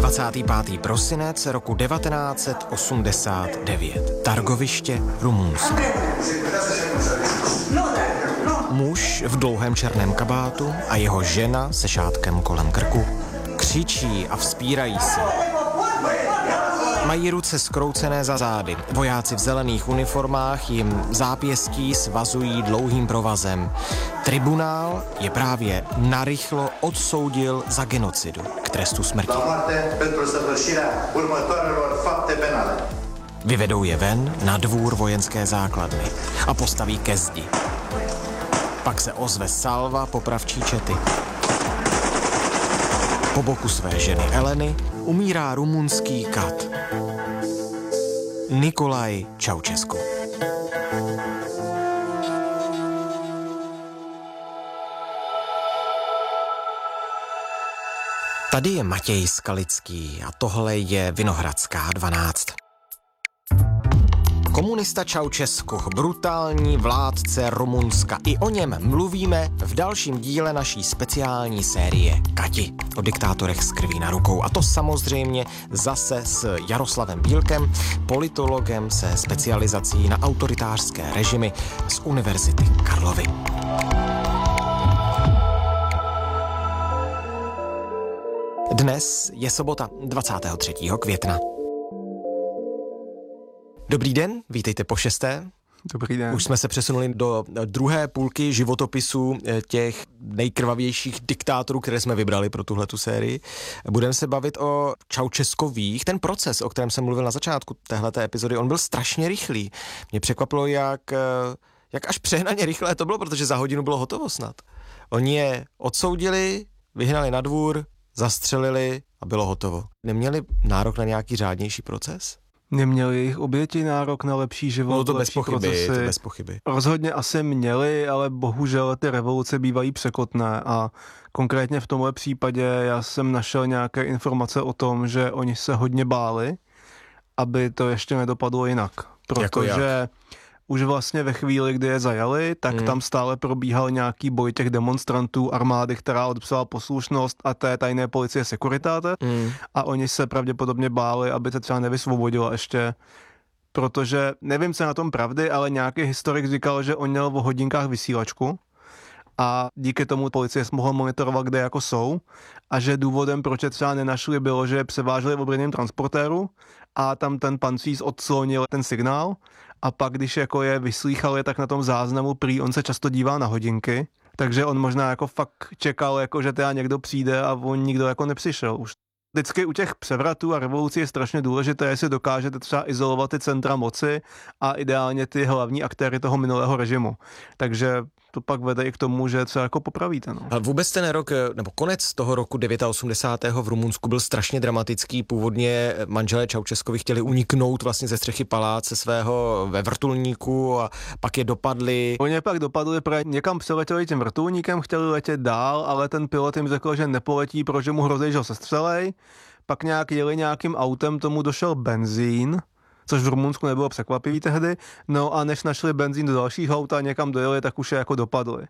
25. prosinec roku 1989. Targoviště, Rumunsko. Muž v dlouhém černém kabátu a jeho žena se šátkem kolem krku křičí a vzpírají se. Mají ruce skroucené za zády. Vojáci v zelených uniformách jim zápěstí svazují dlouhým provazem. Tribunál je právě narychlo odsoudil za genocidu k trestu smrti. Vyvedou je ven na dvůr vojenské základny a postaví ke zdi. Pak se ozve salva popravčí čety. Po boku své ženy Eleny umírá rumunský kat Nicolae Ceausescu. Tady je Matěj Skalický a tohle je Vinohradská 12. Komunista Ceausescu, brutální vládce Rumunska. I o něm mluvíme v dalším díle naší speciální série Kati. O diktátorech s krví na rukou. A to samozřejmě zase s Jaroslavem Bílkem, politologem se specializací na autoritářské režimy z Univerzity Karlovy. Dnes je sobota 23. května. Dobrý den, vítejte po 6. Dobrý den. Už jsme se přesunuli do druhé půlky životopisů těch nejkrvavějších diktátorů, které jsme vybrali pro tuhletu sérii. Budeme se bavit o Ceausescových. Ten proces, o kterém jsem mluvil na začátku téhleté epizody, on byl strašně rychlý. Mě překvapilo, jak až přehnaně rychlé to bylo, protože za hodinu bylo hotovo snad. Oni je odsoudili, vyhnali na dvůr, zastřelili a bylo hotovo. Neměli nárok na nějaký řádnější proces? Neměli jejich oběti nárok na lepší život, no to lepší procesy. To bez pochyby. Rozhodně asi měli, ale bohužel ty revoluce bývají překotné a konkrétně v tomhle případě já jsem našel nějaké informace o tom, že oni se hodně báli, aby to ještě nedopadlo jinak. Protože už vlastně ve chvíli, kdy je zajali, tak tam stále probíhal nějaký boj těch demonstrantů, armády, která odepsala poslušnost a té tajné policie Securitate a oni se pravděpodobně báli, aby se třeba nevysvobodila ještě, protože nevím, co je na tom pravdy, ale nějaký historik říkal, že on měl o hodinkách vysílačku a díky tomu policie mohla monitorovat, kde jako jsou a že důvodem, proč je třeba nenašli, bylo, že je převáželi v obranném transportéru a tam ten pancíř odclonil ten signál a pak, když jako je vyslýchali, tak na tom záznamu prý on se často dívá na hodinky, takže on možná jako fakt čekal, jako že teda někdo přijde a on nikdo jako nepřišel už. Vždycky u těch převratů a revolucí je strašně důležité, jestli dokážete třeba izolovat ty centra moci a ideálně ty hlavní aktéry toho minulého režimu. Takže to pak vede i k tomu, že třeba jako popravíte. No. Ale vůbec ten rok, nebo konec toho roku 89. v Rumunsku byl strašně dramatický. Původně manželé Ceausescovi chtěli uniknout vlastně ze střechy paláce svého ve vrtulníku a pak je dopadli. Oni pak dopadli, protože někam přiletěli tím vrtulníkem, chtěli letět dál, ale ten pilot jim řekl, že nepoletí, protože mu hrozí, že ho sestřelej. Pak nějak jeli nějakým autem, tomu došel benzín, což v Rumunsku nebylo překvapivý tehdy, no a než našli benzín do dalšího auta a někam dojeli, tak už je jako dopadli.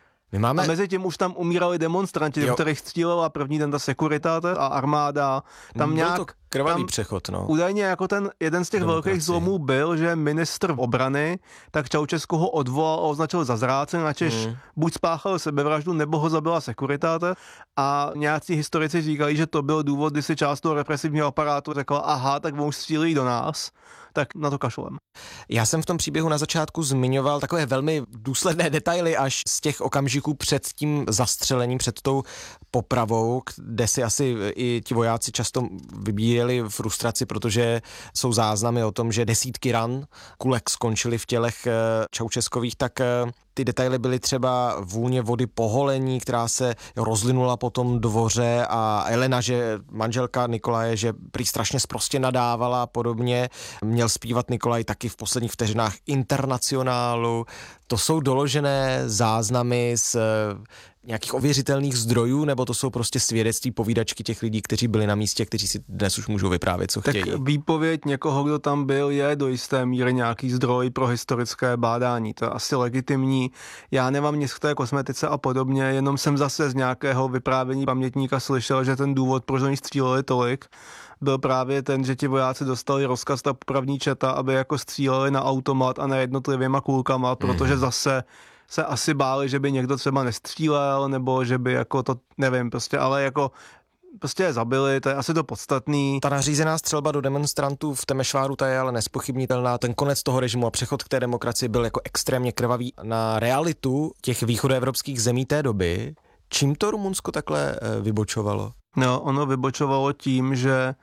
A mezi tím už tam umírali demonstranti, kterých střílela první den ta Securitate a armáda. Tam byl to krvavý přechod, no. Údajně jako ten jeden z těch velkých zlomů byl, že ministr obrany, tak Ceausescu ho odvolal a označil za zrádce, načež buď spáchal sebevraždu, nebo ho zabila Securitate a nějací historici říkají, že to byl důvod, kdy si část toho represivního aparátu řekla, aha, tak on už střílí do nás, tak na to kašlem. Já jsem v tom příběhu na začátku zmiňoval takové velmi důsledné detaily až z těch okamžiků před tím zastřelením, před tou popravou, kde si asi i ti vojáci často vybíjeli frustraci, protože jsou záznamy o tom, že desítky ran kulek skončily v tělech Ceausescových, tak ty detaily byly třeba vůně vody po holení, která se rozlinula po tom dvoře a Elena, že manželka Nikolaje, že prý strašně sprostě nadávala a podobně. Měl zpívat Nikolaj taky v posledních vteřinách Internacionálu. To jsou doložené záznamy z nějakých ověřitelných zdrojů, nebo to jsou prostě svědectví, povídačky těch lidí, kteří byli na místě, kteří si dnes už můžou vyprávět, co chtějí? Tak výpověď někoho, kdo tam byl, je do jisté míry nějaký zdroj pro historické bádání. To je asi legitimní. Já nemám nic k té kosmetice a podobně, jenom jsem zase z nějakého vyprávění pamětníka slyšel, že ten důvod, proč oni stříleli tolik, byl právě ten, že ti vojáci dostali rozkaz ta popravní četa, aby jako stříleli na automat a ne jednotlivýma kulkama, protože zase se asi báli, že by někdo třeba nestřílel, nebo že by jako to, nevím, prostě, ale jako prostě je zabili, to je asi to podstatný. Ta nařízená střelba do demonstrantů v Temešváru, ta je ale nezpochybnitelná. Ten konec toho režimu a přechod k té demokracii byl jako extrémně krvavý. Na realitu těch východoevropských zemí té doby, čím to Rumunsko takhle vybočovalo? No, ono vybočovalo tím, že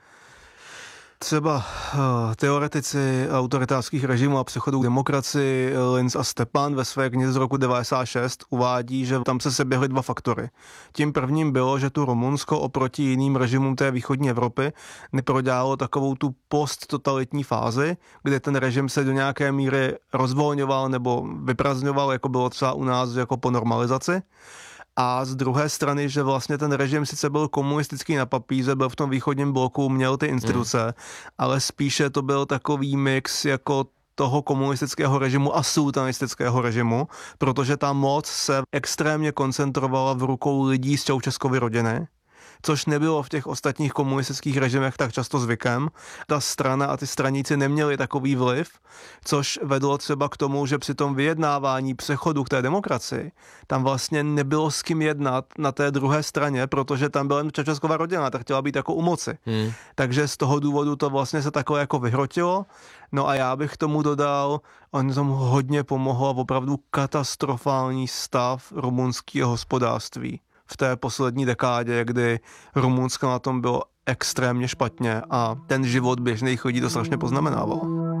třeba teoretici autoritářských režimů a přechodu k demokracii Linz a Stepan ve své knize z roku 96 uvádí, že tam se seběhly dva faktory. Tím prvním bylo, že tu Rumunsko oproti jiným režimům té východní Evropy neprodělalo takovou tu posttotalitní fázi, kde ten režim se do nějaké míry rozvolňoval nebo vyprazňoval, jako bylo třeba u nás jako po normalizaci. A z druhé strany, že vlastně ten režim sice byl komunistický na papíře, byl v tom východním bloku, měl ty instituce, ale spíše to byl takový mix jako toho komunistického režimu a sultanistického režimu, protože ta moc se extrémně koncentrovala v rukou lidí z Čaučeskovy rodiny, což nebylo v těch ostatních komunistických režimech tak často zvykem. Ta strana a ty straníci neměli takový vliv, což vedlo třeba k tomu, že při tom vyjednávání přechodu k té demokracii tam vlastně nebylo s kým jednat na té druhé straně, protože tam byla Čaučeskova rodina, ta chtěla být jako u moci. Takže z toho důvodu to vlastně se takhle jako vyhrotilo. No a já bych k tomu dodal, on tomu hodně pomohlo opravdu katastrofální stav rumunského hospodářství v té poslední dekádě, kdy Rumunsko na tom bylo extrémně špatně a ten život běžných lidí to strašně poznamenával.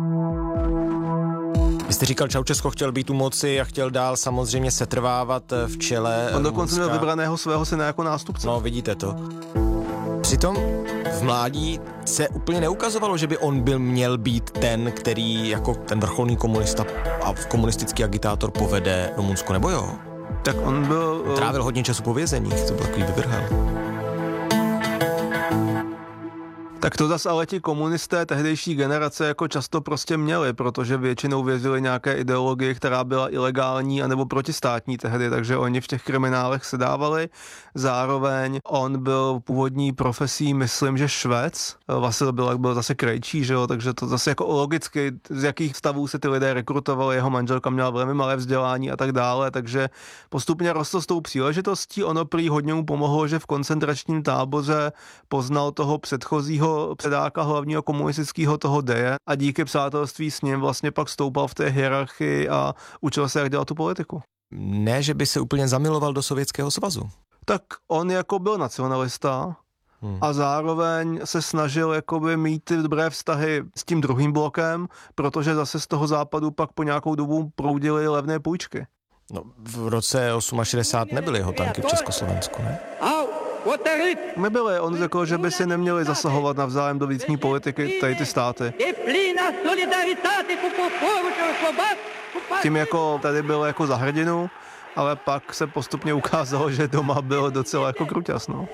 Vy jste říkal, Čaučesko chtěl být u moci a chtěl dál samozřejmě setrvávat v čele On dokonce měl vybraného svého syna jako nástupce. No, vidíte to. Přitom v mládí se úplně neukazovalo, že by on měl být ten, který jako ten vrcholný komunista a komunistický agitátor povede Rumunsko, nebo jo? Tak on byl... Trávil hodně času po vězeních, to byl takový vyvrhel. Tak to zas ale ti komunisté tehdejší generace jako často prostě měli, protože většinou věřili nějaké ideologii, která byla ilegální anebo protistátní tehdy, takže oni v těch kriminálech se dávali. Zároveň on byl původní profesí, myslím, že Švec. Vasil byl zase krejčí, že jo, takže to zase jako logicky, z jakých stavů se ty lidé rekrutovali, jeho manželka měla velmi malé vzdělání a tak dále, takže postupně rostl s tou příležitostí. Ono prý hodně mu pomohlo, že v koncentračním táboře poznal toho předchozího předáka hlavního komunistického toho Deje a díky přátelství s ním vlastně pak stoupal v té hierarchii a učil se, jak dělat tu politiku. Ne, že by se úplně zamiloval do Sovětského svazu. Tak on jako byl nacionalista a zároveň se snažil jakoby mít ty dobré vztahy s tím druhým blokem, protože zase z toho západu pak po nějakou dobu proudily levné půjčky. No, v roce 68 nebyly jeho tanky v Československu, ne? Nebyly, on řekl, že by si neměli zasahovat navzájem do vnitřní politiky tady ty státy. Tím jako tady byl jako za hrdinu, ale pak se postupně ukázalo, že doma bylo docela jako kruťas, no.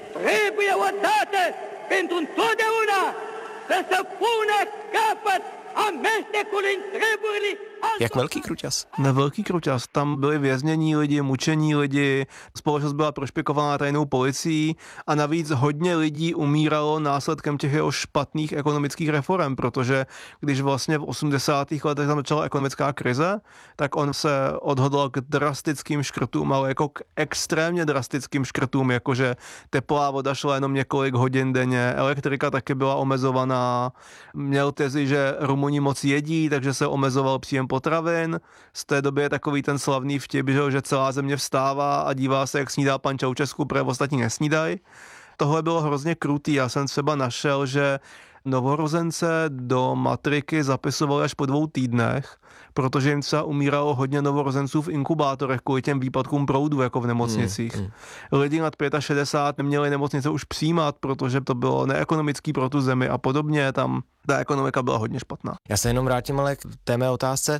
Jak velký kruťas? Velký kruťas. Tam byli věznění lidi, mučení lidi, společnost byla prošpikovaná tajnou policií a navíc hodně lidí umíralo následkem těch jeho špatných ekonomických reform, protože když vlastně v 80. letech tam začala ekonomická krize, tak on se odhodlal k drastickým škrtům, ale jako k extrémně drastickým škrtům, jakože teplá voda šla jenom několik hodin denně, elektrika taky byla omezovaná, měl tezi, že Rumuni moc jedí, takže se omezoval příjem potravin. Z té doby je takový ten slavný vtip, že celá země vstává a dívá se, jak snídá pan Čaučesku, protože ostatní nesnídají. Tohle bylo hrozně krutý. Já jsem třeba našel, že novorozence do matriky zapisovali až po 2 týdnech, protože jim třeba umíralo hodně novorozenců v inkubátorech kvůli těm výpadkům proudu, jako v nemocnicích. Lidi nad 65 neměli nemocnice už přijímat, protože to bylo neekonomický pro tu zemi a podobně. Tam ta ekonomika byla hodně špatná. Já se jenom vrátím ale k té mé otázce.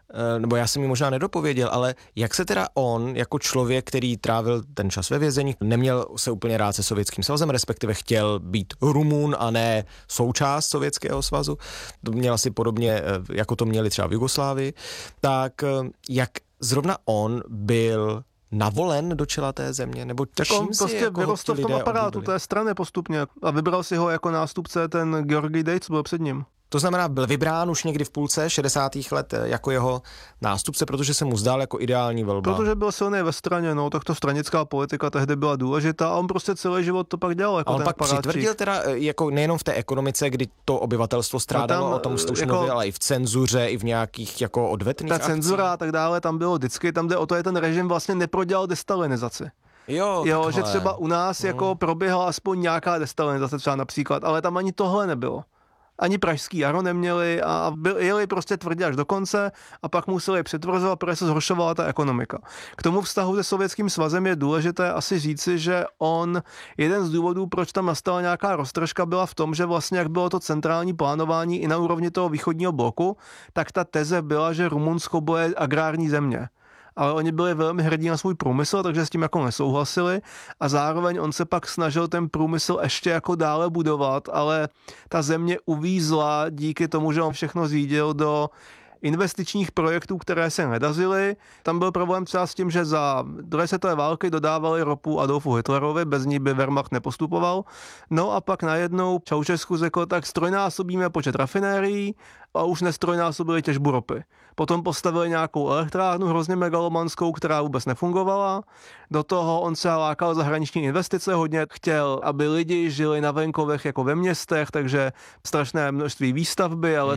nebo já jsem mi možná nedopověděl, ale jak se teda on, jako člověk, který trávil ten čas ve vězení, neměl se úplně rád se Sovětským svazem, respektive chtěl být Rumun a ne součást Sovětského svazu, to měl asi podobně, jako to měli třeba v Jugoslávii, tak jak zrovna on byl navolen do čela té země, nebo čím on si prostě jako vyrostl v tom aparátu té strany postupně a vybral si ho jako nástupce ten Georgij Dej, co byl před ním. To znamená, byl vybrán už někdy v půlce 60. let jako jeho nástupce, protože se mu zdál jako ideální volba. Protože byl silný ve straně, no, tak to stranická politika tehdy byla důležitá a on prostě celý život to pak dělal. Jako a on pak aparátčík. přitvrdil teda jako nejenom v té ekonomice, kdy to obyvatelstvo strádalo, no tam, o tom jste už jako, mluvil, ale i v cenzuře, i v nějakých jako odvetných akcích. Ta cenzura a tak dále tam bylo vždycky, tam jde o to, že ten režim vlastně neprodělal destalinizaci. Jo, že třeba u nás jako proběhla aspoň nějaká destalinizace třeba například, ale tam ani tohle nebylo. Ani pražský jaro neměli a jeli prostě tvrdě až do konce a pak museli přetvrzovat, protože se zhoršovala ta ekonomika. K tomu vztahu se Sovětským svazem je důležité asi říci, že jeden z důvodů, proč tam nastala nějaká roztržka, byla v tom, že vlastně jak bylo to centrální plánování i na úrovni toho východního bloku, tak ta teze byla, že Rumunsko bude agrární země. Ale oni byli velmi hrdí na svůj průmysl, takže s tím jako nesouhlasili a zároveň on se pak snažil ten průmysl ještě jako dále budovat, ale ta země uvízla díky tomu, že on všechno zřídil do investičních projektů, které se nedařily. Tam byl problém třeba s tím, že za druhé světové války dodávali ropu Adolfu Hitlerovi, bez ní by Wehrmacht nepostupoval. No a pak najednou Ceausescu řekl, tak strojnásobíme počet rafinérií a už nestrojnásobili těžbu ropy. Potom postavili nějakou elektrárnu hrozně megalomanskou, která vůbec nefungovala. Do toho on se lákal zahraniční investice, hodně chtěl, aby lidi žili na venkovech jako ve městech, takže strašné množství výstavby, ale